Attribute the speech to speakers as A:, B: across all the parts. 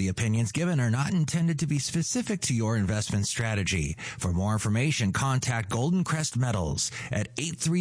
A: The opinions given are not intended to be specific to your investment strategy. For more information, contact Golden Crest Metals at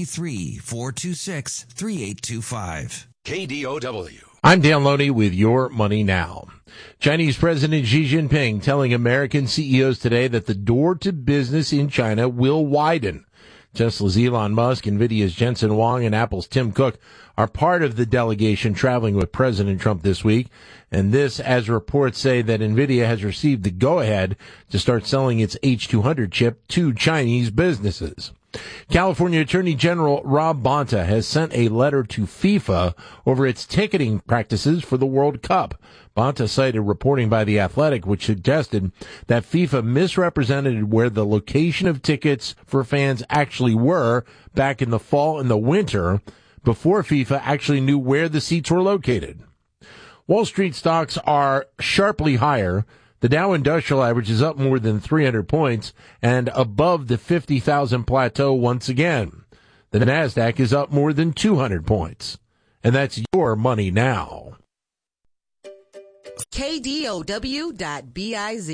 A: 833-426-3825.
B: KDOW.
C: I'm Dan Loney with Your Money Now. Chinese President Xi Jinping telling American CEOs today that the door to business in China will widen. Tesla's Elon Musk, NVIDIA's Jensen Huang, and Apple's Tim Cook are part of the delegation traveling with President Trump this week. And this, as reports say that NVIDIA has received the go-ahead to start selling its H200 chip to Chinese businesses. California Attorney General Rob Bonta has sent a letter to FIFA over its ticketing practices for the World Cup. Bonta cited reporting by The Athletic, which suggested that FIFA misrepresented where the location of tickets for fans actually were back in the fall and the winter before FIFA actually knew where the seats were located. Wall Street stocks are sharply higher. The Dow Industrial Average is up more than 300 points and above the 50,000 plateau once again. The NASDAQ is up more than 200 points. And that's Your Money Now.
D: KDOW.biz.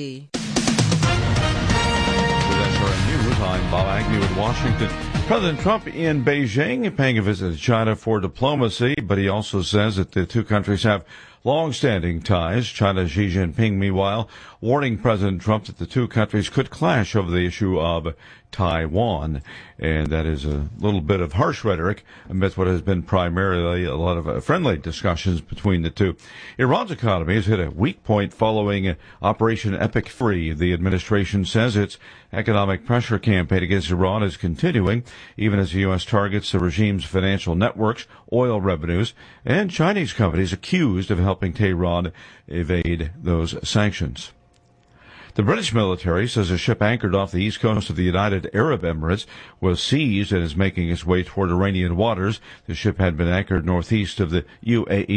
E: With SRN News, I'm Bob Agnew in Washington. President Trump in Beijing paying a visit to China for diplomacy, but he also says that the two countries have long-standing ties. China's Xi Jinping, meanwhile, warning President Trump that the two countries could clash over the issue of Taiwan. And that is a little bit of harsh rhetoric amidst what has been primarily a lot of friendly discussions between the two. Iran's economy has hit a weak point following Operation Epic Free. The administration says its economic pressure campaign against Iran is continuing, even as the U.S. targets the regime's financial networks, oil revenues, and Chinese companies accused of helping Tehran evade those sanctions. The British military says a ship anchored off the east coast of the United Arab Emirates was seized and is making its way toward Iranian waters. The ship had been anchored northeast of the UAE